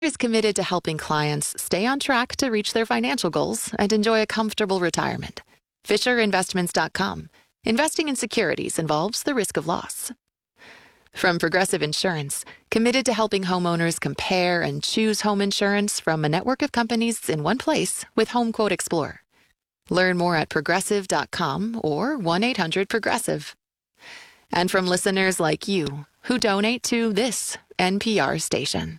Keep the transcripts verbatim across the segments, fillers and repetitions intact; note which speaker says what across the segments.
Speaker 1: is committed to helping clients stay on track to reach their financial goals and enjoy a comfortable retirement. Fisher Investments dot com. Investing in securities involves the risk of loss. From Progressive Insurance, committed to helping homeowners compare and choose home insurance from a network of companies in one place with HomeQuote Explorer. Learn more at progressive dot com or one eight hundred progressive. And from listeners like you who donate to this N P R station.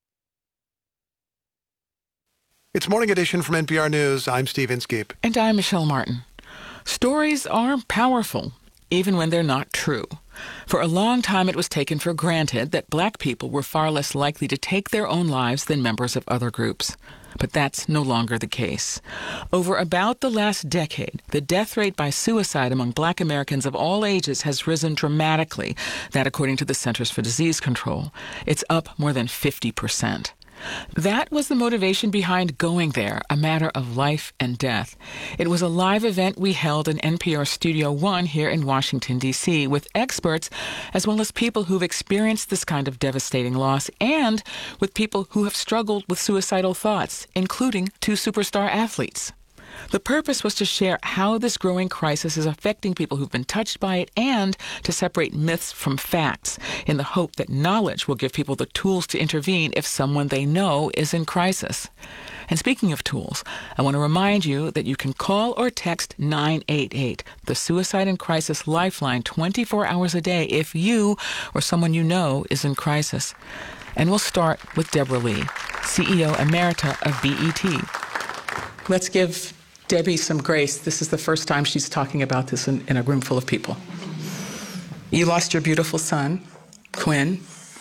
Speaker 2: It's Morning Edition from N P R News. I'm Steve Inskeep.
Speaker 3: And I'm Michelle Martin. Stories are powerful, even when they're not true. For a long time, it was taken for granted that black people were far less likely to take their own lives than members of other groups. But that's no longer the case. Over about the last decade, the death rate by suicide among black Americans of all ages has risen dramatically. That according to the Centers for Disease Control. It's up more than fifty percent. That was the motivation behind Going There, a matter of life and death. It was a live event we held in N P R Studio One here in Washington, D C, with experts as well as people who've experienced this kind of devastating loss and with people who have struggled with suicidal thoughts, including two superstar athletes. The purpose was to share how this growing crisis is affecting people who've been touched by it and to separate myths from facts in the hope that knowledge will give people the tools to intervene if someone they know is in crisis. And speaking of tools, I want to remind you that you can call or text nine eight eight, the Suicide and Crisis Lifeline, twenty-four hours a day if you or someone you know is in crisis. And we'll start with Deborah Lee, C E O Emerita of B E T. Let's give Debbie some grace. This is the first time she's talking about this in, in a room full of people. You lost your beautiful son, Quinn,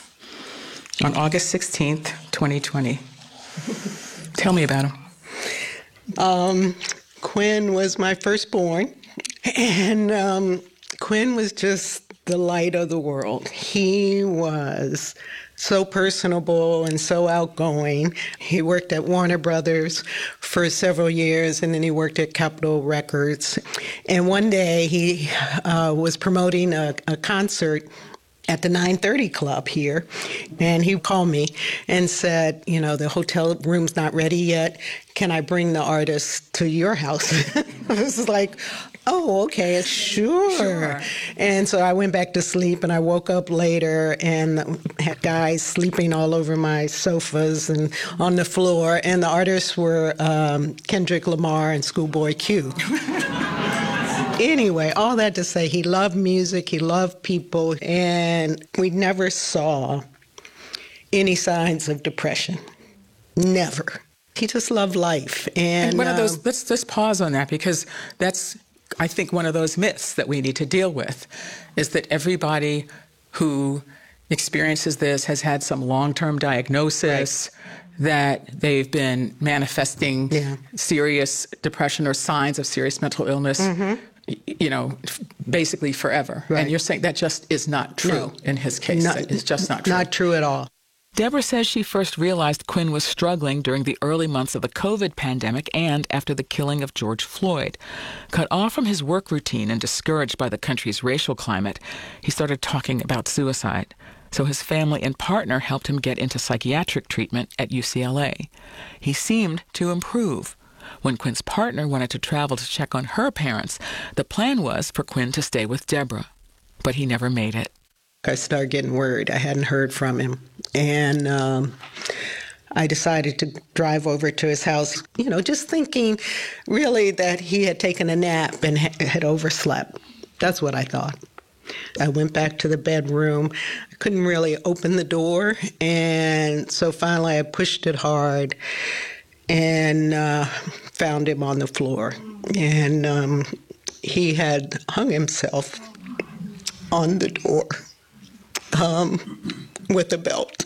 Speaker 3: on August sixteenth, twenty twenty. Tell me about him.
Speaker 4: Um, Quinn was my firstborn, and um, Quinn was just the light of the world. He was so personable and so outgoing. He worked at Warner Brothers for several years, and then he worked at Capitol Records. And one day he uh, was promoting a, a concert at the nine thirty Club here, and he called me and said, you know, the hotel room's not ready yet. Can I bring the artist to your house? I was like, oh, okay, sure. sure. And so I went back to sleep, and I woke up later and had guys sleeping all over my sofas and on the floor, and the artists were um, Kendrick Lamar and Schoolboy Q. Anyway, all that to say, he loved music, he loved people, and we never saw any signs of depression. Never. He just loved life. And,
Speaker 3: and one of those,
Speaker 4: um,
Speaker 3: let's just pause on that, because that's, I think, one of those myths that we need to deal with, is that everybody who experiences this has had some long-term diagnosis, right, that they've been manifesting yeah. serious depression or signs of serious mental illness, mm-hmm. you know, basically forever. Right. And you're saying that just is not true no. in his case. Not, it's just not true.
Speaker 4: Not true at all.
Speaker 3: Deborah says she first realized Quinn was struggling during the early months of the COVID pandemic and after the killing of George Floyd. Cut off from his work routine and discouraged by the country's racial climate, he started talking about suicide. So his family and partner helped him get into psychiatric treatment at U C L A. He seemed to improve. When Quinn's partner wanted to travel to check on her parents, the plan was for Quinn to stay with Deborah. But he never made it.
Speaker 4: I started getting worried. I hadn't heard from him. And um, I decided to drive over to his house, you know, just thinking really that he had taken a nap and ha- had overslept. That's what I thought. I went back to the bedroom. I couldn't really open the door. And so finally I pushed it hard and uh, found him on the floor. And um, he had hung himself on the door. Um, with a belt.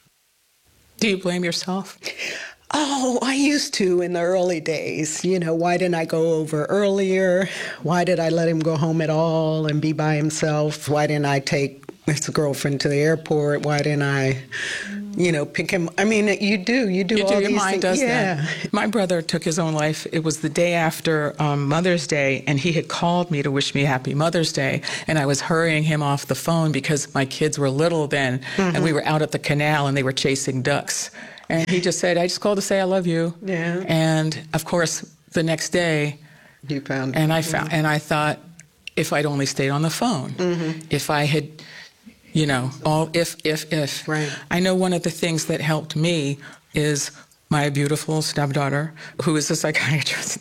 Speaker 3: Do you blame yourself?
Speaker 4: Oh, I used to in the early days. You know, why didn't I go over earlier? Why did I let him go home at all and be by himself? Why didn't I take his girlfriend to the airport? Why didn't I, you know, pick him? I mean, you do. You do
Speaker 3: you
Speaker 4: all
Speaker 3: do,
Speaker 4: these
Speaker 3: your mind
Speaker 4: things.
Speaker 3: Does
Speaker 4: yeah.
Speaker 3: that. My brother took his own life. It was the day after um, Mother's Day, and he had called me to wish me happy Mother's Day, and I was hurrying him off the phone because my kids were little then, mm-hmm. and we were out at the canal, and they were chasing ducks. And he just said, I just called to say I love you.
Speaker 4: Yeah.
Speaker 3: And, of course, the next day,
Speaker 4: You found
Speaker 3: and I found, and I thought, if I'd only stayed on the phone, mm-hmm. if I had, you know, all if, if, if.
Speaker 4: Right.
Speaker 3: I know one of the things that helped me is my beautiful stepdaughter, who is a psychiatrist.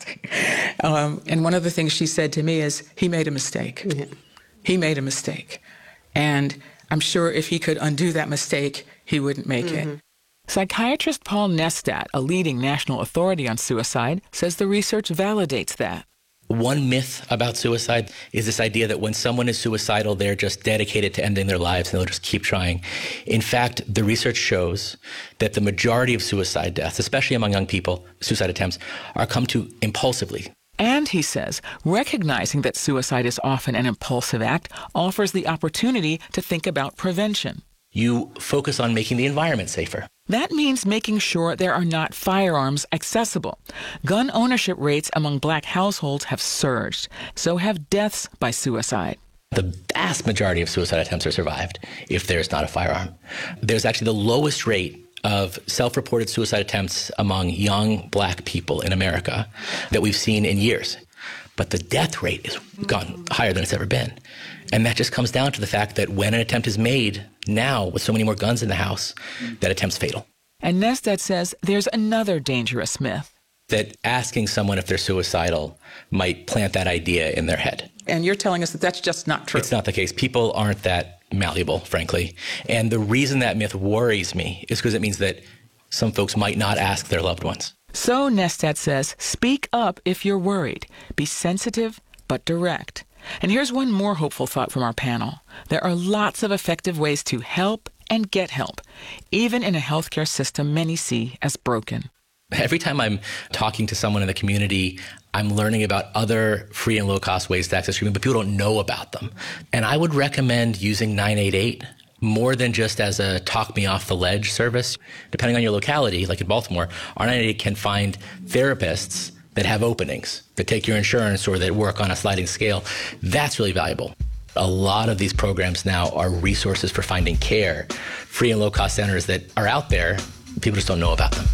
Speaker 3: um, and one of the things she said to me is, he made a mistake.
Speaker 4: Yeah.
Speaker 3: He made a mistake. And I'm sure if he could undo that mistake, he wouldn't make mm-hmm. it. Psychiatrist Paul Nestat, a leading national authority on suicide, says the research validates that.
Speaker 5: One myth about suicide is this idea that when someone is suicidal, they're just dedicated to ending their lives and they'll just keep trying. In fact, the research shows that the majority of suicide deaths, especially among young people, suicide attempts, are come to impulsively.
Speaker 3: And, he says, recognizing that suicide is often an impulsive act offers the opportunity to think about prevention.
Speaker 5: You focus on making the environment safer.
Speaker 3: That means making sure there are not firearms accessible. Gun ownership rates among black households have surged. So have deaths by suicide.
Speaker 5: The vast majority of suicide attempts are survived if there's not a firearm. There's actually the lowest rate of self-reported suicide attempts among young black people in America that we've seen in years. But the death rate has gone higher than it's ever been. And that just comes down to the fact that when an attempt is made now, with so many more guns in the house, that attempt's fatal.
Speaker 3: And Nestat says there's another dangerous myth.
Speaker 5: That asking someone if they're suicidal might plant that idea in their head.
Speaker 3: And you're telling us that that's just not true.
Speaker 5: It's not the case. People aren't that malleable, frankly. And the reason that myth worries me is because it means that some folks might not ask their loved ones.
Speaker 3: So, Nestat says, speak up if you're worried. Be sensitive, but direct. And here's one more hopeful thought from our panel. There are lots of effective ways to help and get help, even in a healthcare system many see as broken.
Speaker 5: Every time I'm talking to someone in the community, I'm learning about other free and low-cost ways to access treatment, but people don't know about them. And I would recommend using nine eight eight more than just as a talk-me-off-the-ledge service. Depending on your locality, like in Baltimore, our nine eight eight can find therapists that have openings, that take your insurance or that work on a sliding scale. That's really valuable. A lot of these programs now are resources for finding care, free and low-cost centers that are out there. People just don't know about them.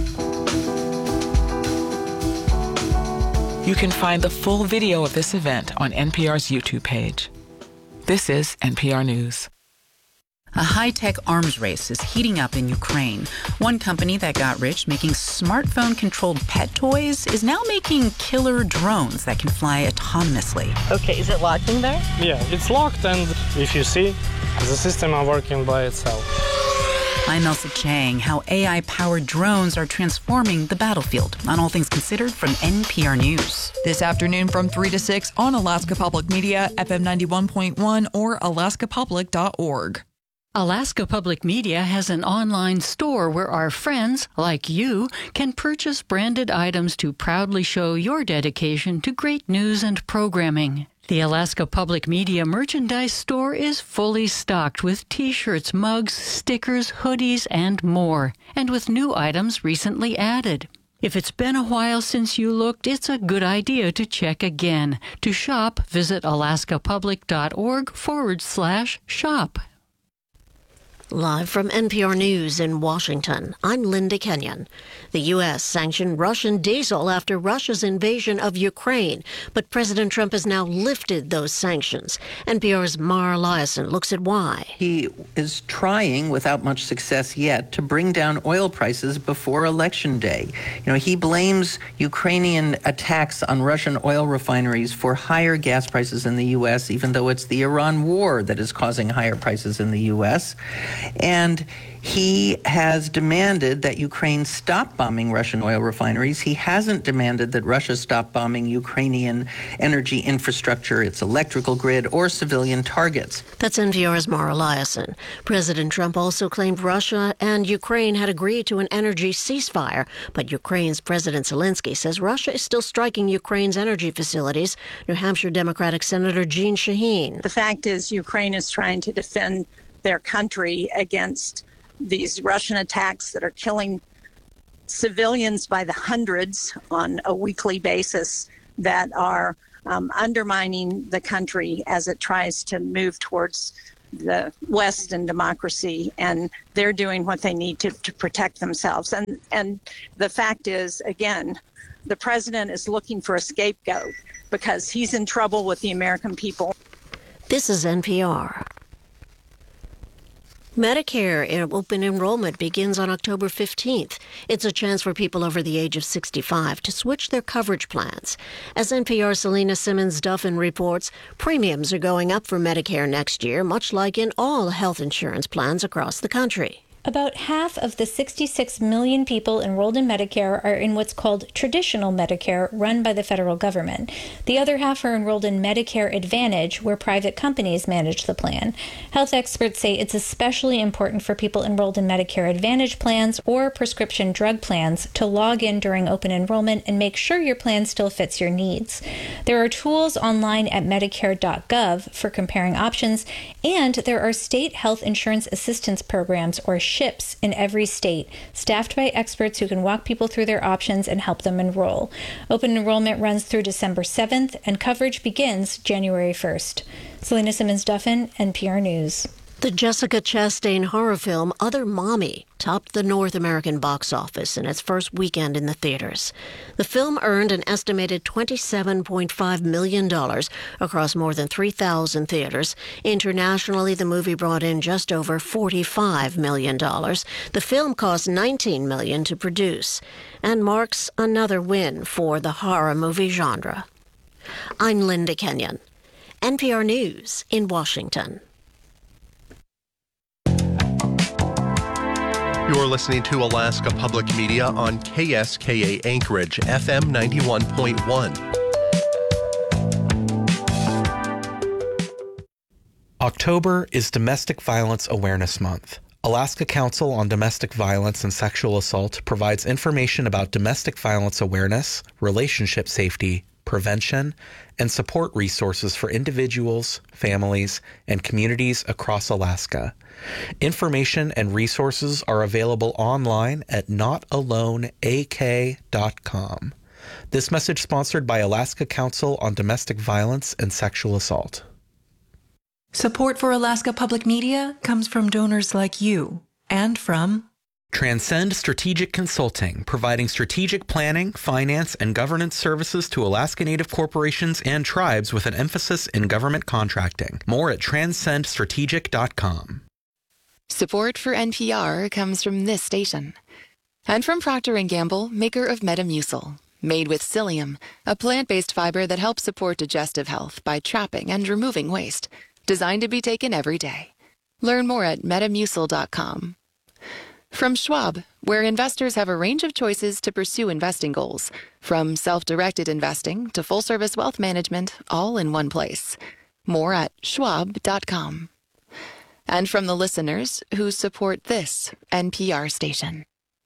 Speaker 3: You can find the full video of this event on N P R's YouTube page. This is N P R News.
Speaker 6: A high-tech arms race is heating up in Ukraine. One company that got rich making smartphone-controlled pet toys is now making killer drones that can fly autonomously.
Speaker 7: Okay, is it locked in there?
Speaker 8: Yeah, it's locked, and if you see, the system are working by itself.
Speaker 6: I'm Elsa Chang. How A I-powered drones are transforming the battlefield. On All Things Considered from N P R News.
Speaker 9: This afternoon from three to six on Alaska Public Media, F M ninety-one point one or alaska public dot org.
Speaker 10: Alaska Public Media has an online store where our friends, like you, can purchase branded items to proudly show your dedication to great news and programming. The Alaska Public Media merchandise store is fully stocked with T-shirts, mugs, stickers, hoodies, and more, and with new items recently added. If it's been a while since you looked, it's a good idea to check again. To shop, visit alaska public dot org forward slash shop.
Speaker 11: Live from N P R News in Washington, I'm Linda Kenyon. The U S sanctioned Russian diesel after Russia's invasion of Ukraine, but President Trump has now lifted those sanctions. N P R's Mara Liasson looks at why.
Speaker 12: He is trying, without much success yet, to bring down oil prices before Election Day. You know, he blames Ukrainian attacks on Russian oil refineries for higher gas prices in the U S, even though it's the Iran war that is causing higher prices in the U S. And he has demanded that Ukraine stop bombing Russian oil refineries. He hasn't demanded that Russia stop bombing Ukrainian energy infrastructure, its electrical grid, or civilian targets.
Speaker 11: That's N P R's Mara Liasson. President Trump also claimed Russia and Ukraine had agreed to an energy ceasefire, but Ukraine's President Zelensky says Russia is still striking Ukraine's energy facilities. New Hampshire Democratic Senator Jeanne Shaheen.
Speaker 13: The fact is Ukraine is trying to defend their country against these Russian attacks that are killing civilians by the hundreds on a weekly basis, that are um, undermining the country as it tries to move towards the West and democracy, and they're doing what they need to, to protect themselves. And, and the fact is, again, the president is looking for a scapegoat because he's in trouble with the American people.
Speaker 11: This is N P R. Medicare open enrollment begins on October fifteenth. It's a chance for people over the age of sixty-five to switch their coverage plans. As N P R's Selena Simmons-Duffin reports, premiums are going up for Medicare next year, much like in all health insurance plans across the country.
Speaker 7: About half of the sixty-six million people enrolled in Medicare are in what's called traditional Medicare, run by the federal government. The other half are enrolled in Medicare Advantage, where private companies manage the plan. Health experts say it's especially important for people enrolled in Medicare Advantage plans or prescription drug plans to log in during open enrollment and make sure your plan still fits your needs. There are tools online at medicare dot gov for comparing options, and there are state health insurance assistance programs, or SHIPs, in every state, staffed by experts who can walk people through their options and help them enroll. Open enrollment runs through December seventh, and coverage begins January first. Selena Simmons-Duffin, N P R News.
Speaker 11: The Jessica Chastain horror film Other Mommy topped the North American box office in its first weekend in the theaters. The film earned an estimated twenty-seven point five million dollars across more than three thousand theaters. Internationally, the movie brought in just over forty-five million dollars. The film cost nineteen million dollars to produce and marks another win for the horror movie genre. I'm Linda Kenyon, N P R News in Washington.
Speaker 14: You're listening to Alaska Public Media on K S K A Anchorage, F M ninety-one point one.
Speaker 15: October is Domestic Violence Awareness Month. Alaska Council on Domestic Violence and Sexual Assault provides information about domestic violence awareness, relationship safety, prevention, and support resources for individuals, families, and communities across Alaska. Information and resources are available online at not alone a k dot com. This message sponsored by Alaska Council on Domestic Violence and Sexual Assault.
Speaker 16: Support for Alaska Public Media comes from donors like you and from
Speaker 15: Transcend Strategic Consulting, providing strategic planning, finance, and governance services to Alaska Native corporations and tribes with an emphasis in government contracting. More at transcend strategic dot com.
Speaker 1: Support for N P R comes from this station. And from Procter and Gamble, maker of Metamucil. Made with psyllium, a plant-based fiber that helps support digestive health by trapping and removing waste. Designed to be taken every day. Learn more at metamucil dot com. From Schwab, where investors have a range of choices to pursue investing goals, from self-directed investing to full-service wealth management, all in one place. More at schwab dot com. And from the listeners who support this N P R station.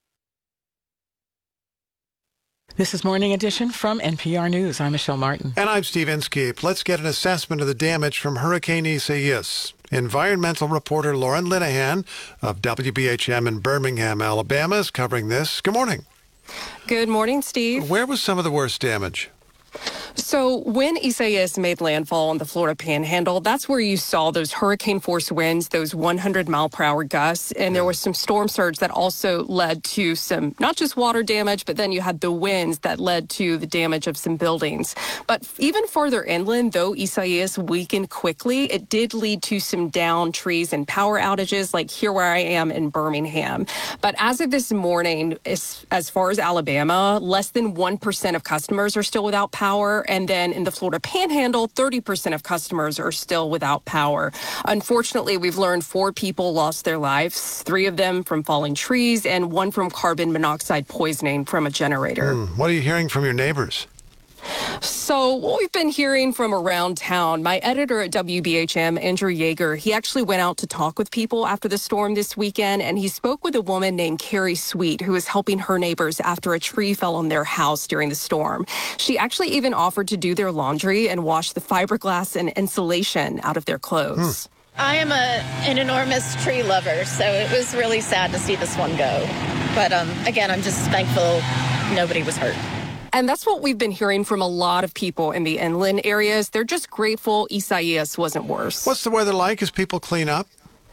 Speaker 3: This is Morning Edition from N P R News. I'm Michelle Martin.
Speaker 2: And I'm Steve Inskeep. Let's get an assessment of the damage from Hurricane Isaias. Environmental reporter Lauren Linehan of W B H M in Birmingham, Alabama, is covering this. Good morning.
Speaker 17: Good morning, Steve.
Speaker 2: Where was some of the worst damage?
Speaker 17: So when Isaias made landfall on the Florida Panhandle, that's where you saw those hurricane-force winds, those one hundred mile per hour gusts, and there was some storm surge that also led to some, not just water damage, but then you had the winds that led to the damage of some buildings. But even farther inland, though Isaias weakened quickly, it did lead to some downed trees and power outages, like here where I am in Birmingham. But as of this morning, as, as far as Alabama, less than one percent of customers are still without power. And then in the Florida Panhandle, thirty percent of customers are still without power. Unfortunately, we've learned four people lost their lives, three of them from falling trees and one from carbon monoxide poisoning from a generator.
Speaker 2: Mm, what are you hearing from your neighbors?
Speaker 17: So what we've been hearing from around town, my editor at W B H M, Andrew Yeager, he actually went out to talk with people after the storm this weekend, and he spoke with a woman named Carrie Sweet, who is helping her neighbors after a tree fell on their house during the storm. She actually even offered to do their laundry and wash the fiberglass and insulation out of their clothes.
Speaker 18: Hmm. I am a, an enormous tree lover, so it was really sad to see this one go. But um, again, I'm just thankful nobody was hurt.
Speaker 17: And that's what we've been hearing from a lot of people in the inland areas. They're just grateful Isaias wasn't worse.
Speaker 2: What's the weather like as people clean up?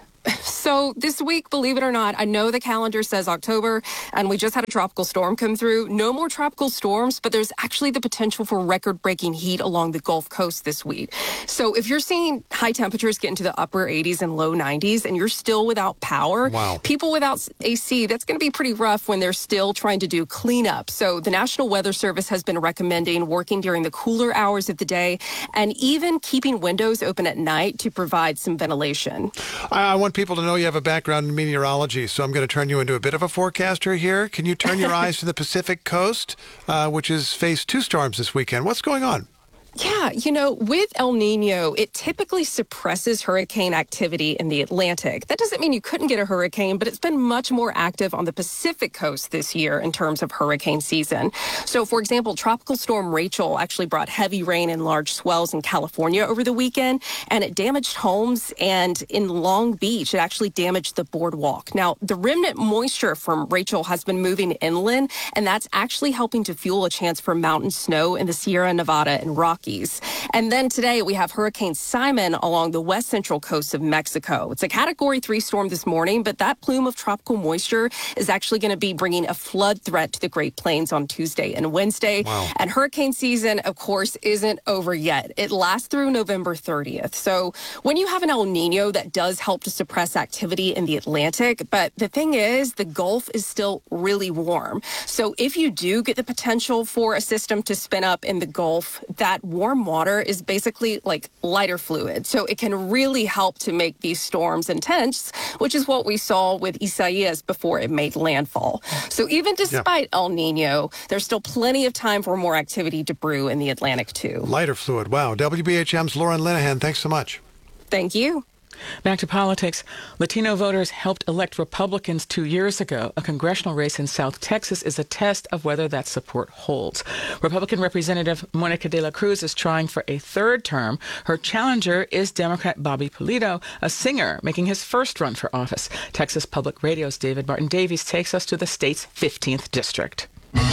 Speaker 17: So this week, believe it or not, I know the calendar says October, and we just had a tropical storm come through. No more tropical storms, but there's actually the potential for record-breaking heat along the Gulf Coast this week. So if you're seeing high temperatures get into the upper eighties and low nineties, and you're still without power,
Speaker 2: wow.
Speaker 17: people without A C, that's going to be pretty rough when they're still trying to do cleanup. So the National Weather Service has been recommending working during the cooler hours of the day and even keeping windows open at night to provide some ventilation.
Speaker 2: I want people to know you have a background in meteorology, so I'm going to turn you into a bit of a forecaster here. Can you turn your eyes to the Pacific coast, uh, which has faced two storms this weekend? What's going on?
Speaker 17: Yeah, you know, with El Nino, it typically suppresses hurricane activity in the Atlantic. That doesn't mean you couldn't get a hurricane, but it's been much more active on the Pacific coast this year in terms of hurricane season. So, for example, Tropical Storm Rachel actually brought heavy rain and large swells in California over the weekend, and it damaged homes. And in Long Beach, it actually damaged the boardwalk. Now, the remnant moisture from Rachel has been moving inland, and that's actually helping to fuel a chance for mountain snow in the Sierra Nevada and Rockies. And then today we have Hurricane Simon along the west central coast of Mexico. It's a Category three storm this morning, but that plume of tropical moisture is actually going to be bringing a flood threat to the Great Plains on Tuesday and Wednesday.
Speaker 2: Wow.
Speaker 17: And hurricane season, of course, isn't over yet. It lasts through November thirtieth. So when you have an El Nino, that does help to suppress activity in the Atlantic. But the thing is, the Gulf is still really warm. So if you do get the potential for a system to spin up in the Gulf, that warm water is basically like lighter fluid. So it can really help to make these storms intense, which is what we saw with Isaias before it made landfall. So even despite yeah. El Nino, there's still plenty of time for more activity to brew in the Atlantic too.
Speaker 2: Lighter fluid. Wow. W B H M's Lauren Linehan, thanks so much.
Speaker 17: Thank you.
Speaker 3: Back to politics. Latino voters helped elect Republicans two years ago. A congressional race in South Texas is a test of whether that support holds. Republican Representative Monica de la Cruz is trying for a third term. Her challenger is Democrat Bobby Pulido, a singer making his first run for office. Texas Public Radio's David Martin Davies takes us to the state's fifteenth district.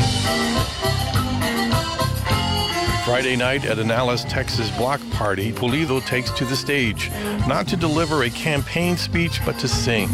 Speaker 19: Friday night at an Alice, Texas block party, Pulido takes to the stage, not to deliver a campaign speech, but to sing.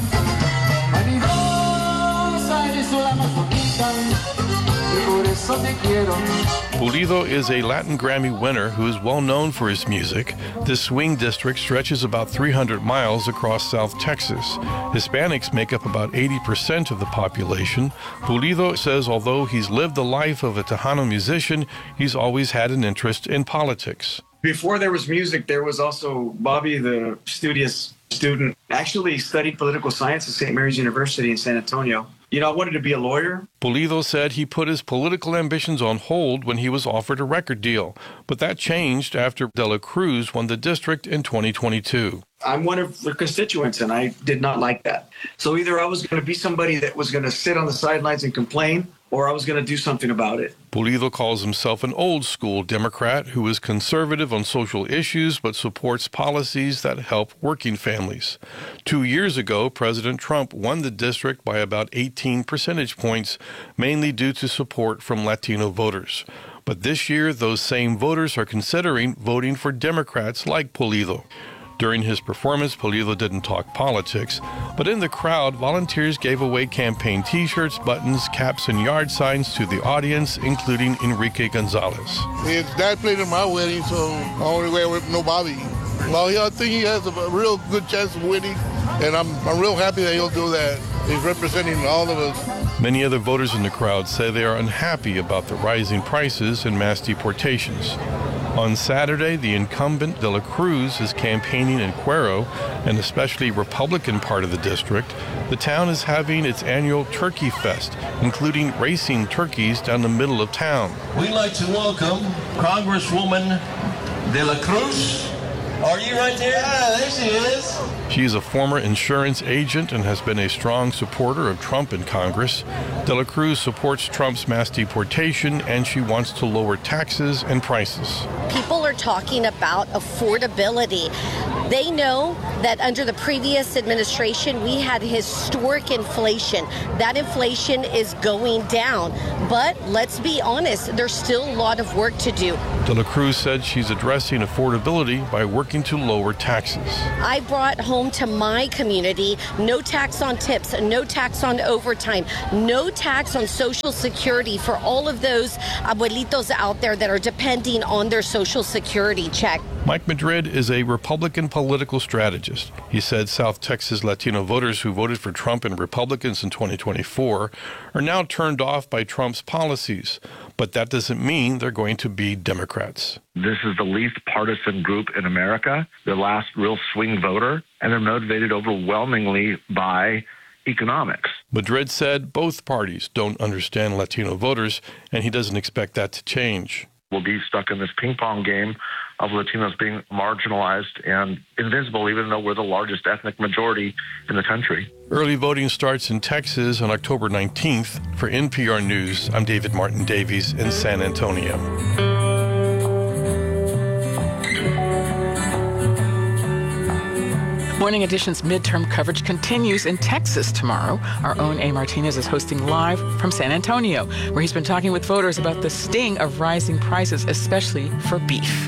Speaker 19: Pulido is a Latin Grammy winner who is well known for his music. This swing district stretches about three hundred miles across South Texas. Hispanics make up about eighty percent of the population. Pulido says although he's lived the life of a Tejano musician, he's always had an interest in politics.
Speaker 20: Before there was music, there was also Bobby, the studious student, actually studied political science at Saint Mary's University in San Antonio. You know, I wanted to be a lawyer.
Speaker 19: Pulido said he put his political ambitions on hold when he was offered a record deal, but that changed after De La Cruz won the district in twenty twenty-two.
Speaker 20: I'm one of the constituents, and I did not like that. So either I was going to be somebody that was going to sit on the sidelines and complain, or I was going to do something about it.
Speaker 19: Pulido calls himself an old-school Democrat who is conservative on social issues but supports policies that help working families. Two years ago, President Trump won the district by about eighteen percentage points, mainly due to support from Latino voters. But this year, those same voters are considering voting for Democrats like Pulido. During his performance, Pulido didn't talk politics, but in the crowd, volunteers gave away campaign T-shirts, buttons, caps, and yard signs to the audience, including Enrique Gonzalez.
Speaker 21: His dad played in my wedding, so I only wear with no Bobby. Well, yeah, I think he has a real good chance of winning, and I'm, I'm real happy that he'll do that. He's representing all of us.
Speaker 19: Many other voters in the crowd say they are unhappy about the rising prices and mass deportations. On Saturday, the incumbent De La Cruz is campaigning in Cuero, an especially Republican part of the district. The town is having its annual Turkey Fest, including racing turkeys down the middle of town.
Speaker 22: We'd like to welcome Congresswoman De La Cruz. Are you right there? Yeah, there she is.
Speaker 19: She is a former insurance agent and has been a strong supporter of Trump in Congress. De La Cruz supports Trump's mass deportation, and she wants to lower taxes and prices.
Speaker 23: People are talking about affordability. They know
Speaker 4: that under the previous administration, we had historic inflation. That inflation is going down. But let's be honest, there's still a lot of work to do.
Speaker 19: De La Cruz said she's addressing affordability by working to lower taxes.
Speaker 4: I brought home to my community no tax on tips, no tax on overtime, no tax on Social Security for all of those abuelitos out there that are depending on their Social Security check.
Speaker 19: Mike Madrid is a Republican political strategist. He said South Texas Latino voters who voted for Trump and Republicans in twenty twenty-four are now turned off by Trump's policies. But that doesn't mean they're going to be Democrats.
Speaker 5: This is the least partisan group in America, the last real swing voter, and they're motivated overwhelmingly by economics.
Speaker 19: Madrid said both parties don't understand Latino voters, and he doesn't expect that to change.
Speaker 5: We'll be stuck in this ping pong game of Latinos being marginalized and invisible, even though we're the largest ethnic majority in the country.
Speaker 19: Early voting starts in Texas on October nineteenth. For N P R News, I'm David Martin Davies in San Antonio.
Speaker 3: Morning Edition's midterm coverage continues in Texas tomorrow. Our own A. Martinez is hosting live from San Antonio, where he's been talking with voters about the sting of rising prices, especially for beef.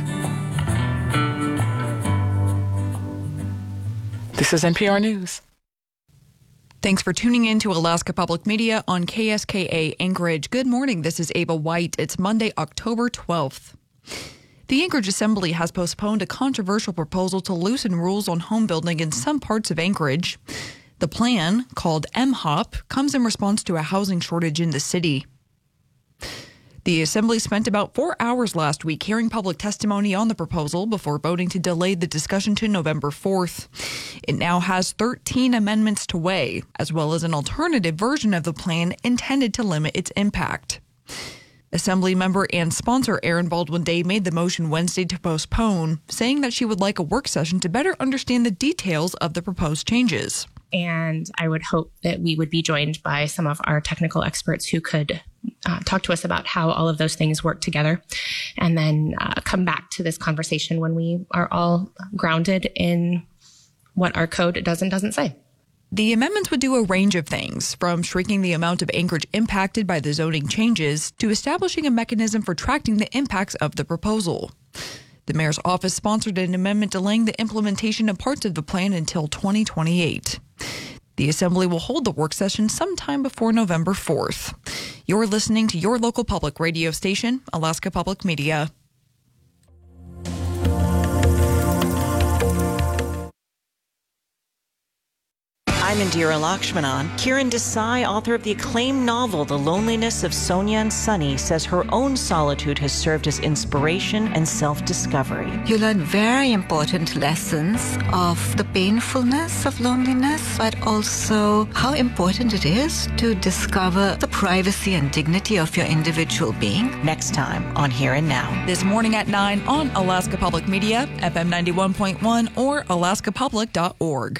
Speaker 3: This is N P R News.
Speaker 9: Thanks for tuning in to Alaska Public Media on K S K A Anchorage. Good morning. This is Ava White. It's Monday, October twelfth. The Anchorage Assembly has postponed a controversial proposal to loosen rules on home building in some parts of Anchorage. The plan, called M HOP, comes in response to a housing shortage in the city. The Assembly spent about four hours last week hearing public testimony on the proposal before voting to delay the discussion to November fourth. It now has thirteen amendments to weigh, as well as an alternative version of the plan intended to limit its impact. Assembly member and sponsor Erin Baldwin Day made the motion Wednesday to postpone, saying that she would like a work session to better understand the details of the proposed changes.
Speaker 23: And I would hope that we would be joined by some of our technical experts who could uh, talk to us about how all of those things work together, and then uh, come back to this conversation when we are all grounded in what our code does and doesn't say.
Speaker 9: The amendments would do a range of things, from shrinking the amount of Anchorage impacted by the zoning changes to establishing a mechanism for tracking the impacts of the proposal. The mayor's office sponsored an amendment delaying the implementation of parts of the plan until twenty twenty-eight. The Assembly will hold the work session sometime before November fourth. You're listening to your local public radio station, Alaska Public Media.
Speaker 24: I'm Indira Lakshmanan. Kiran Desai, author of the acclaimed novel The Loneliness of Sonia and Sunny, says her own solitude has served as inspiration and self-discovery.
Speaker 25: You learn very important lessons of the painfulness of loneliness, but also how important it is to discover the privacy and dignity of your individual being.
Speaker 24: Next time on Here and Now.
Speaker 9: This morning at nine on Alaska Public Media, F M ninety-one point one or alaska public dot org.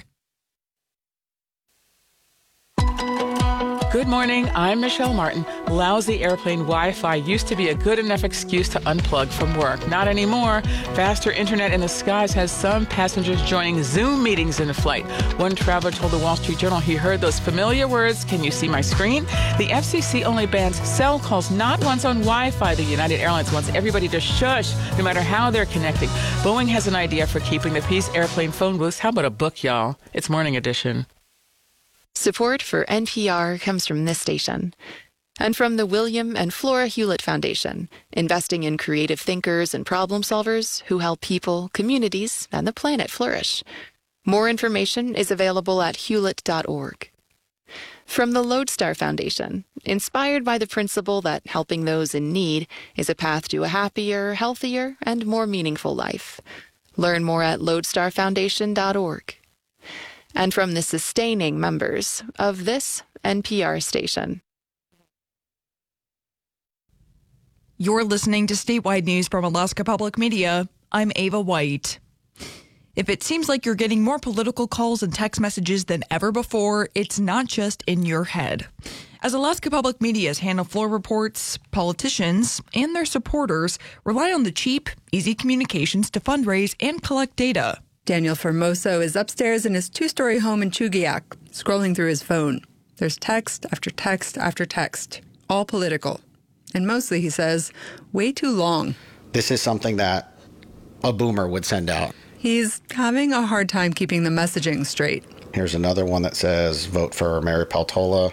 Speaker 3: Good morning, I'm Michelle Martin. Lousy airplane Wi-Fi used to be a good enough excuse to unplug from work. Not anymore. Faster internet in the skies has some passengers joining Zoom meetings in the flight. One traveler told the Wall Street Journal he heard those familiar words, "Can you see my screen?" The F C C only bans cell calls, not once on Wi-Fi. The United Airlines wants everybody to shush, no matter how they're connecting. Boeing has an idea for keeping the peace. Airplane phone booths. How about a book, y'all? It's Morning Edition.
Speaker 1: Support for N P R comes from this station and from the William and Flora Hewlett Foundation, investing in creative thinkers and problem solvers who help people, communities, and the planet flourish. More information is available at hewlett dot org. From the Lodestar Foundation, inspired by the principle that helping those in need is a path to a happier, healthier, and more meaningful life. Learn more at lodestar foundation dot org. And from the sustaining members of this N P R station.
Speaker 9: You're listening to statewide news from Alaska Public Media. I'm Ava White. If it seems like you're getting more political calls and text messages than ever before, it's not just in your head. As Alaska Public Media's Hannah Floor reports, politicians and their supporters rely on the cheap, easy communications to fundraise and collect data.
Speaker 6: Daniel Formoso is upstairs in his two-story home in Chugiak, scrolling through his phone. There's text after text after text, all political. And mostly, he says, way too long.
Speaker 8: This is something that a boomer would send out.
Speaker 6: He's having a hard time keeping the messaging straight.
Speaker 8: Here's another one that says, vote for Mary Peltola.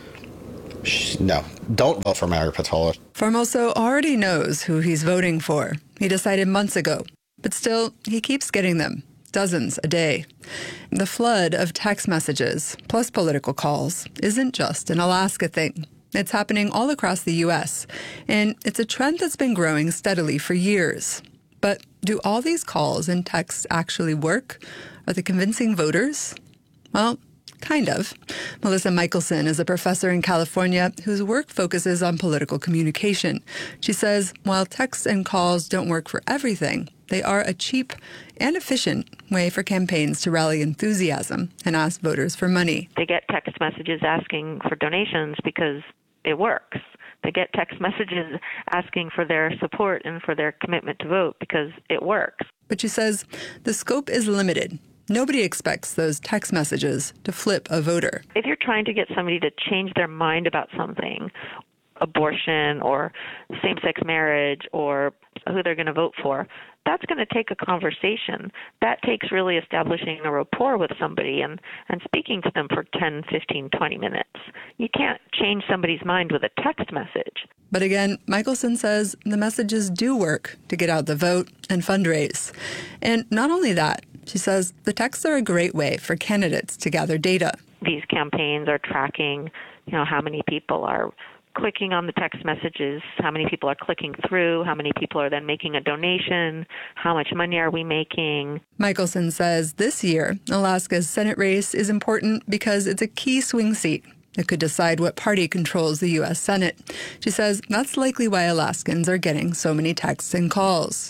Speaker 8: No, don't vote for Mary Peltola.
Speaker 6: Formoso already knows who he's voting for. He decided months ago. But still, he keeps getting them. Dozens a day. The flood of text messages, plus political calls, isn't just an Alaska thing. It's happening all across the U S, and it's a trend that's been growing steadily for years. But do all these calls and texts actually work? Are they convincing voters? Well, kind of. Melissa Michelson is a professor in California whose work focuses on political communication. She says while texts and calls don't work for everything, they are a cheap and efficient way for campaigns to rally enthusiasm and ask voters for money.
Speaker 10: They get text messages asking for donations because it works. They get text messages asking for their support and for their commitment to vote because it works.
Speaker 6: But she says the scope is limited. Nobody expects those text messages to flip a voter.
Speaker 10: If you're trying to get somebody to change their mind about something, abortion or same-sex marriage or who they're going to vote for, that's going to take a conversation. That takes really establishing a rapport with somebody and, and speaking to them for ten, fifteen, twenty minutes. You can't change somebody's mind with a text message.
Speaker 6: But again, Michelson says the messages do work to get out the vote and fundraise. And not only that, she says the texts are a great way for candidates to gather data.
Speaker 10: These campaigns are tracking, you know, how many people are clicking on the text messages, how many people are clicking through, how many people are then making a donation, how much money are we making.
Speaker 6: Michelson says this year, Alaska's Senate race is important because it's a key swing seat. It could decide what party controls the U S Senate. She says that's likely why Alaskans are getting so many texts and calls.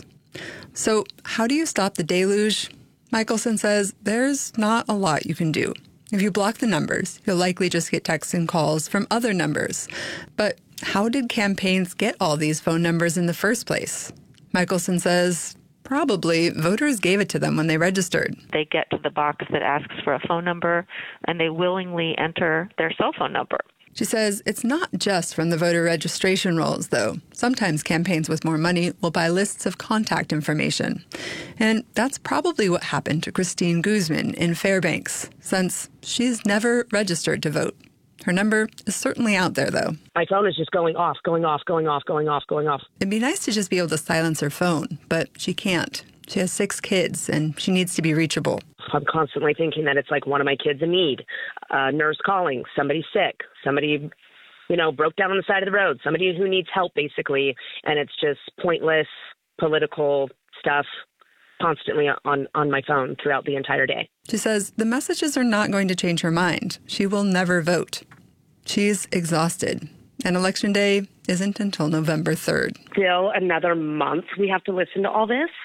Speaker 6: So how do you stop the deluge? Michelson says there's not a lot you can do. If you block the numbers, you'll likely just get texts and calls from other numbers. But how did campaigns get all these phone numbers in the first place? Michelson says probably voters gave it to them when they registered.
Speaker 10: They get to the box that asks for a phone number, and they willingly enter their cell phone number.
Speaker 6: She says it's not just from the voter registration rolls, though. Sometimes campaigns with more money will buy lists of contact information. And that's probably what happened to Christine Guzman in Fairbanks, since she's never registered to vote. Her number is certainly out there, though.
Speaker 12: My phone is just going off, going off, going off, going off, going off.
Speaker 6: It'd be nice to just be able to silence her phone, but she can't. She has six kids, and she needs to be reachable.
Speaker 12: I'm constantly thinking that it's like one of my kids in need, a nurse calling, somebody sick, somebody, you know, broke down on the side of the road, somebody who needs help, basically. And it's just pointless political stuff constantly on, on my phone throughout the entire day.
Speaker 6: She says the messages are not going to change her mind. She will never vote. She's exhausted. And Election Day isn't until November third.
Speaker 12: Still another month we have to listen to all this.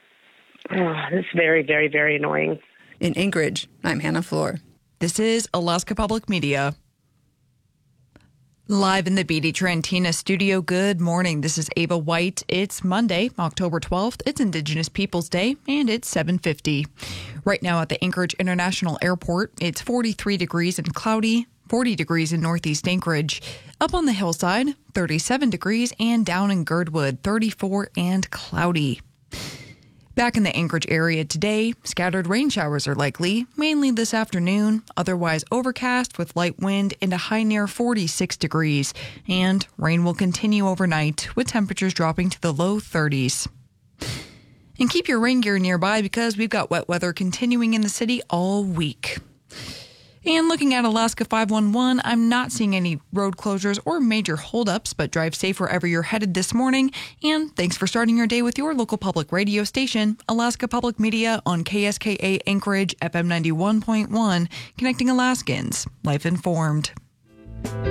Speaker 12: Oh, it's very, very, very annoying.
Speaker 6: In Anchorage, I'm Hannah Floor.
Speaker 9: This is Alaska Public Media. Live in the B D Trentina studio, good morning. This is Ava White. It's Monday, October twelfth. It's Indigenous Peoples Day, and it's seven fifty. Right now at the Anchorage International Airport, it's forty-three degrees and cloudy, forty degrees in northeast Anchorage. Up on the hillside, thirty-seven degrees, and down in Girdwood, thirty-four and cloudy. Back in the Anchorage area today, scattered rain showers are likely, mainly this afternoon, otherwise overcast with light wind and a high near forty-six degrees. And rain will continue overnight, with temperatures dropping to the low thirties. And keep your rain gear nearby because we've got wet weather continuing in the city all week. And looking at Alaska five one one, I'm not seeing any road closures or major holdups, but drive safe wherever you're headed this morning. And thanks for starting your day with your local public radio station, Alaska Public Media on K S K A Anchorage F M ninety-one point one, connecting Alaskans, life informed.